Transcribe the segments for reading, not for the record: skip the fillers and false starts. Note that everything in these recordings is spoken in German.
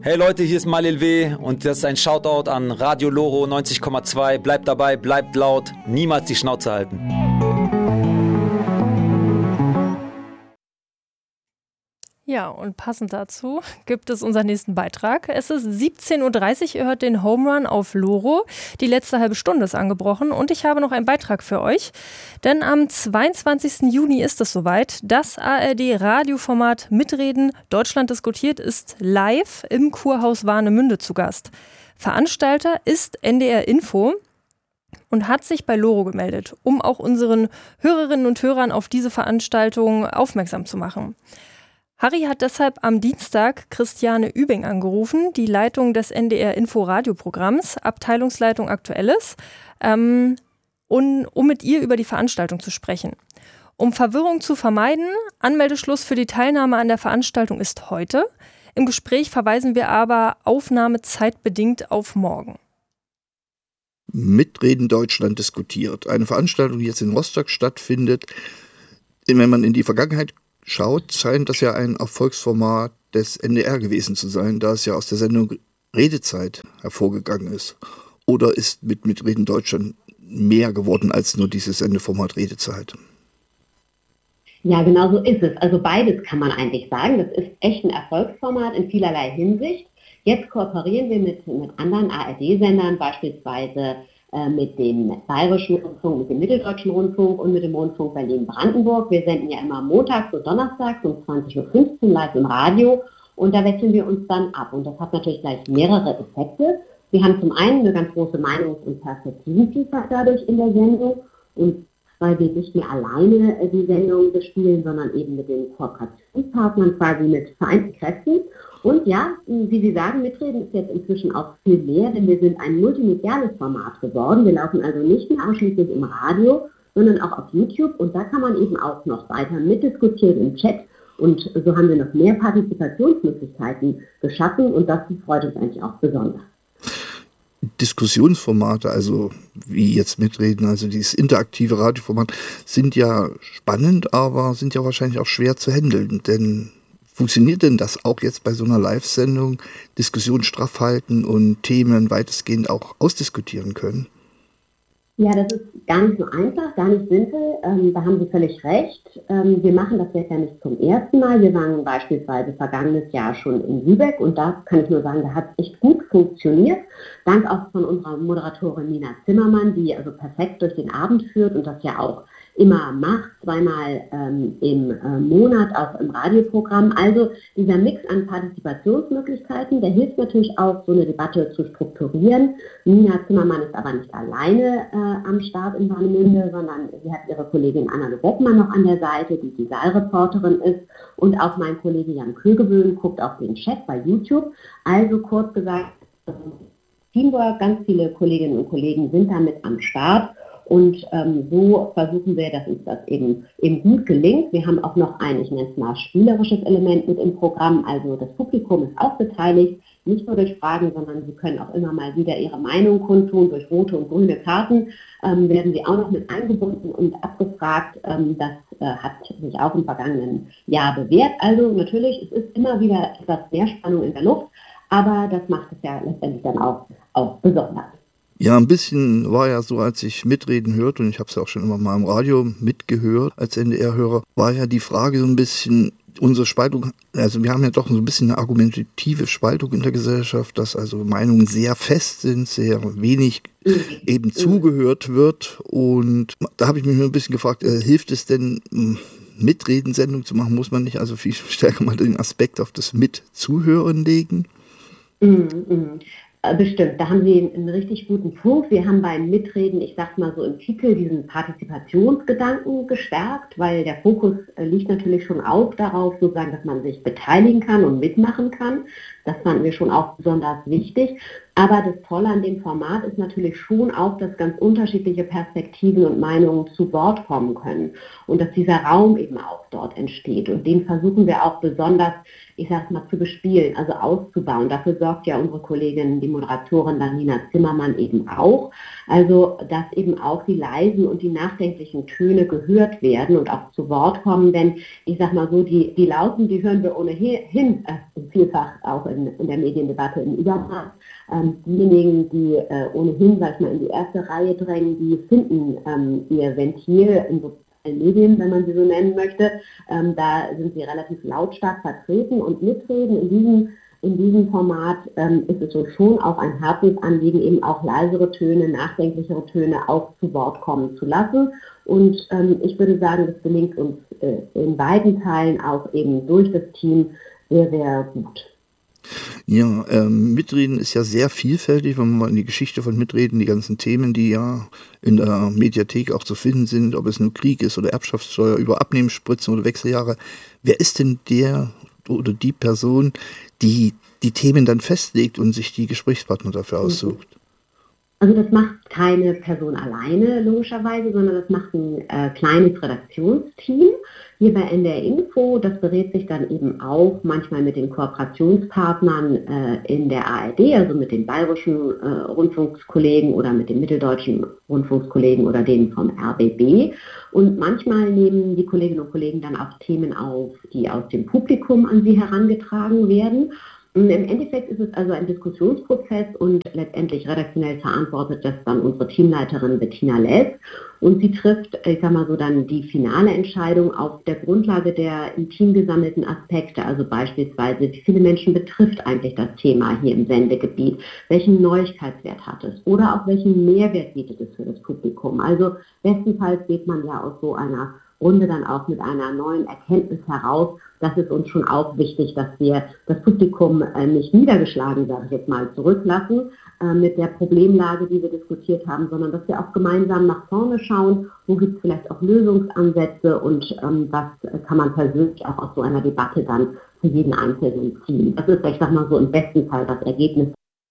Hey Leute, hier ist Malil W. und das ist ein Shoutout an Radio Loro 90,2. Bleibt dabei, bleibt laut, niemals die Schnauze halten. Ja, und passend dazu gibt es unseren nächsten Beitrag. Es ist 17:30 Uhr, ihr hört den Home Run auf Loro. Die letzte halbe Stunde ist angebrochen und ich habe noch einen Beitrag für euch. Denn am 22. Juni ist es soweit. Das ARD-Radioformat Mitreden Deutschland diskutiert ist live im Kurhaus Warnemünde zu Gast. Veranstalter ist NDR Info und hat sich bei Loro gemeldet, um auch unseren Hörerinnen und Hörern auf diese Veranstaltung aufmerksam zu machen. Harry hat deshalb am Dienstag Christiane Übing angerufen, die Leitung des NDR-Info-Radioprogramms, Abteilungsleitung Aktuelles, um mit ihr über die Veranstaltung zu sprechen. Um Verwirrung zu vermeiden, Anmeldeschluss für die Teilnahme an der Veranstaltung ist heute. Im Gespräch verweisen wir aber aufnahmezeitbedingt auf morgen. Mitreden Deutschland diskutiert. Eine Veranstaltung, die jetzt in Rostock stattfindet. Wenn man in die Vergangenheit schaut, scheint das ja ein Erfolgsformat des NDR gewesen zu sein, da es ja aus der Sendung Redezeit hervorgegangen ist. Oder ist mit Mitreden Deutschland mehr geworden als nur dieses Sendeformat Redezeit? Ja, genau so ist es. Also beides kann man eigentlich sagen. Das ist echt ein Erfolgsformat in vielerlei Hinsicht. Jetzt kooperieren wir mit anderen ARD-Sendern, beispielsweise mit dem Bayerischen Rundfunk, mit dem Mitteldeutschen Rundfunk und mit dem Rundfunk Berlin-Brandenburg. Wir senden ja immer montags und donnerstags um 20:15 Uhr live im Radio und da wechseln wir uns dann ab. Und das hat natürlich gleich mehrere Effekte. Wir haben zum einen eine ganz große Meinungs- und Perspektivenvielfalt dadurch in der Sendung und weil wir nicht mehr alleine die Sendung bespielen, sondern eben mit den Kooperationspartnern, quasi mit vereinten Kräften. Und ja, wie Sie sagen, Mitreden ist jetzt inzwischen auch viel mehr, denn wir sind ein multimediales Format geworden. Wir laufen also nicht mehr ausschließlich im Radio, sondern auch auf YouTube. Und da kann man eben auch noch weiter mitdiskutieren im Chat. Und so haben wir noch mehr Partizipationsmöglichkeiten geschaffen und das freut uns eigentlich auch besonders. Diskussionsformate, also wie jetzt Mitreden, also dieses interaktive Radioformat, sind ja spannend, aber sind ja wahrscheinlich auch schwer zu handeln. Denn funktioniert denn das auch jetzt bei so einer Live-Sendung, Diskussionen straff halten und Themen weitestgehend auch ausdiskutieren können? Ja, das ist gar nicht so einfach, gar nicht simpel. Da haben Sie völlig recht. Wir machen das jetzt ja nicht zum ersten Mal. Wir waren beispielsweise vergangenes Jahr schon in Lübeck und da kann ich nur sagen, da hat es echt gut funktioniert. Dank auch von unserer Moderatorin Nina Zimmermann, die also perfekt durch den Abend führt und das ja auch immer macht, zweimal im Monat auch im Radioprogramm. Also dieser Mix an Partizipationsmöglichkeiten, der hilft natürlich auch, so eine Debatte zu strukturieren. Nina Zimmermann ist aber nicht alleine am Start in Warnemünde, sondern sie hat ihre Kollegin Anna Beckmann noch an der Seite, die Saalreporterin ist. Und auch mein Kollege Jan Kögeböen guckt auf den Chat bei YouTube. Also kurz gesagt, Teamwork, ganz viele Kolleginnen und Kollegen sind damit am Start. Und so versuchen wir, dass uns das eben gut gelingt. Wir haben auch noch ein, ich nenne es mal, spielerisches Element mit im Programm. Also das Publikum ist auch beteiligt, nicht nur durch Fragen, sondern sie können auch immer mal wieder ihre Meinung kundtun. Durch rote und grüne Karten werden sie auch noch mit eingebunden und abgefragt. Das hat sich auch im vergangenen Jahr bewährt. Also natürlich, es ist immer wieder etwas mehr Spannung in der Luft, aber das macht es ja letztendlich dann auch besonders. Ja, ein bisschen war ja so, als ich Mitreden hörte, und ich habe es ja auch schon immer mal im Radio mitgehört als NDR-Hörer, war ja die Frage so ein bisschen, unsere Spaltung, also wir haben ja doch so ein bisschen eine argumentative Spaltung in der Gesellschaft, dass also Meinungen sehr fest sind, sehr wenig eben zugehört wird. Und da habe ich mich ein bisschen gefragt, hilft es denn, Mitreden-Sendung zu machen? Muss man nicht also viel stärker mal den Aspekt auf das Mitzuhören legen? Bestimmt, da haben Sie einen richtig guten Punkt. Wir haben beim Mitreden, ich sag mal so im Titel, diesen Partizipationsgedanken gestärkt, weil der Fokus liegt natürlich schon auch darauf, sozusagen, dass man sich beteiligen kann und mitmachen kann. Das fanden wir schon auch besonders wichtig. Aber das Tolle an dem Format ist natürlich schon auch, dass ganz unterschiedliche Perspektiven und Meinungen zu Wort kommen können und dass dieser Raum eben auch dort entsteht. Und den versuchen wir auch besonders, ich sag mal, zu bespielen, also auszubauen. Dafür sorgt ja unsere Kollegin, die Moderatorin Nina Zimmermann eben auch. Also, dass eben auch die leisen und die nachdenklichen Töne gehört werden und auch zu Wort kommen. Denn ich sag mal so, die lauten, die hören wir ohnehin im vielfach auch in der Mediendebatte im Übermaß. Diejenigen, die ohnehin, sag ich mal, in die erste Reihe drängen, die finden ihr Ventil in sozialen Medien, wenn man sie so nennen möchte. Da sind sie relativ lautstark vertreten und mitreden. In diesem Format ist es uns schon auch ein Herzensanliegen, eben auch leisere Töne, nachdenklichere Töne auch zu Wort kommen zu lassen. Und ich würde sagen, das gelingt uns in beiden Teilen auch eben durch das Team sehr, sehr gut. Ja, Mitreden ist ja sehr vielfältig, wenn man mal in die Geschichte von Mitreden, die ganzen Themen, die ja in der Mediathek auch zu finden sind, ob es nun Krieg ist oder Erbschaftssteuer, über Abnehmensspritzen oder Wechseljahre. Wer ist denn der oder die Person, die die Themen dann festlegt und sich die Gesprächspartner dafür aussucht? Also das macht keine Person alleine logischerweise, sondern das macht ein kleines Redaktionsteam hier bei NDR Info. Das berät sich dann eben auch manchmal mit den Kooperationspartnern in der ARD, also mit den bayerischen Rundfunkskollegen oder mit den mitteldeutschen Rundfunkskollegen oder denen vom RBB. Und manchmal nehmen die Kolleginnen und Kollegen dann auch Themen auf, die aus dem Publikum an sie herangetragen werden. Und im Endeffekt ist es also ein Diskussionsprozess und letztendlich redaktionell verantwortet das dann unsere Teamleiterin Bettina Less. Und sie trifft, ich sag mal so, dann die finale Entscheidung auf der Grundlage der im Team gesammelten Aspekte. Also beispielsweise, wie viele Menschen betrifft eigentlich das Thema hier im Sendegebiet? Welchen Neuigkeitswert hat es? Oder auch welchen Mehrwert bietet es für das Publikum? Also bestenfalls geht man ja aus so einer Runde dann auch mit einer neuen Erkenntnis heraus. Das ist uns schon auch wichtig, dass wir das Publikum nicht niedergeschlagen, sage ich jetzt mal, zurücklassen mit der Problemlage, die wir diskutiert haben, sondern dass wir auch gemeinsam nach vorne schauen, wo gibt es vielleicht auch Lösungsansätze und was kann man persönlich auch aus so einer Debatte dann für jeden Einzelnen ziehen. Das ist, ich sag mal so, im besten Fall das Ergebnis.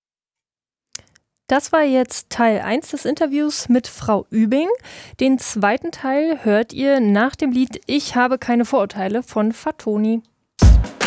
Das war jetzt Teil 1 des Interviews mit Frau Übing. Den zweiten Teil hört ihr nach dem Lied Ich habe keine Vorurteile von Fatoni.